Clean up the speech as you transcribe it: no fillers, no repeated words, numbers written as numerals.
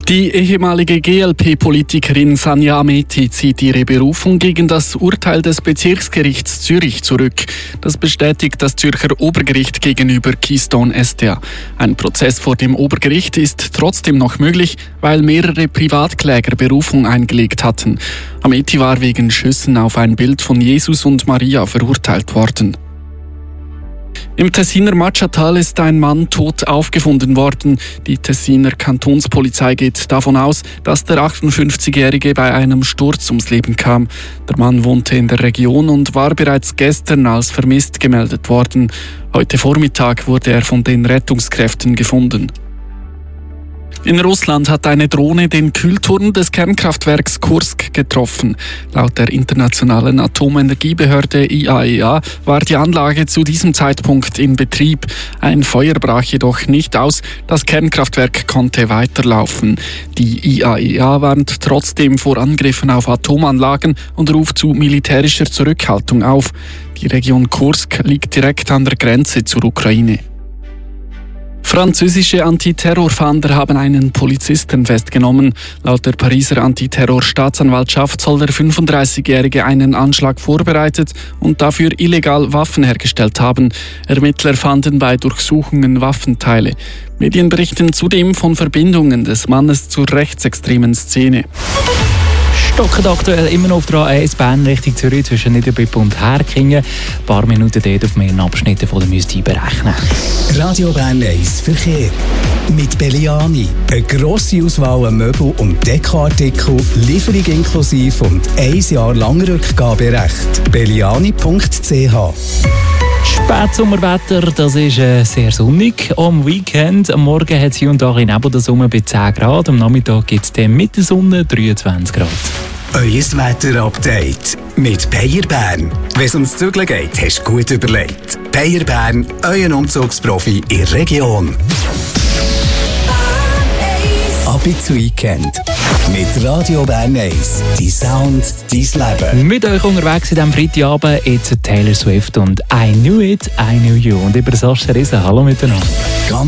Die ehemalige GLP-Politikerin Sanja Ameti zieht ihre Berufung gegen das Urteil des Bezirksgerichts Zürich zurück. Das bestätigt das Zürcher Obergericht gegenüber Keystone SDA. Ein Prozess vor dem Obergericht ist trotzdem noch möglich, weil mehrere Privatkläger Berufung eingelegt hatten. Ameti war wegen Schüssen auf ein Bild von Jesus und Maria verurteilt worden. Im Tessiner Matschatal ist ein Mann tot aufgefunden worden. Die Tessiner Kantonspolizei geht davon aus, dass der 58-Jährige bei einem Sturz ums Leben kam. Der Mann wohnte in der Region und war bereits gestern als vermisst gemeldet worden. Heute Vormittag wurde er von den Rettungskräften gefunden. In Russland hat eine Drohne den Kühlturm des Kernkraftwerks Kursk getroffen. Laut der internationalen Atomenergiebehörde IAEA war die Anlage zu diesem Zeitpunkt in Betrieb. Ein Feuer brach jedoch nicht aus, das Kernkraftwerk konnte weiterlaufen. Die IAEA warnt trotzdem vor Angriffen auf Atomanlagen und ruft zu militärischer Zurückhaltung auf. Die Region Kursk liegt direkt an der Grenze zur Ukraine. Französische Antiterrorfahnder haben einen Polizisten festgenommen. Laut der Pariser Antiterror-Staatsanwaltschaft soll der 35-Jährige einen Anschlag vorbereitet und dafür illegal Waffen hergestellt haben. Ermittler fanden bei Durchsuchungen Waffenteile. Medien berichten zudem von Verbindungen des Mannes zur rechtsextremen Szene. Stocken aktuell immer noch auf der A1 Bern Richtung Zürich zwischen Niederbipp und Herkingen. Ein paar Minuten dort auf mehreren Abschnitten von der müsst ihr berechnen. Radio Bern 1 Verkehr. Mit Belliani. Eine grosse Auswahl an Möbel- und Dekoartikel, Lieferung inklusive und 1 Jahr lang Rückgaberecht. belliani.ch. Spätsommerwetter, das ist sehr sonnig. Am Weekend, am Morgen hat es hier und da ein Nebel der Sonne bei 10 Grad. Am Nachmittag gibt es dann mit der Sonne 23 Grad. Euer Wetter-Update mit Peyer Bern. Wenn es ums Zügeln geht, hast du gut überlegt. Peyer Bern, euer Umzugsprofi in der Region. Ab ins Weekend mit Radio Bern 1. Die Sound, dein Leben. Mit euch unterwegs in diesem Freitagabend jetzt Taylor Swift und I Knew It, I Knew You. Und über Sascha Riese, hallo miteinander.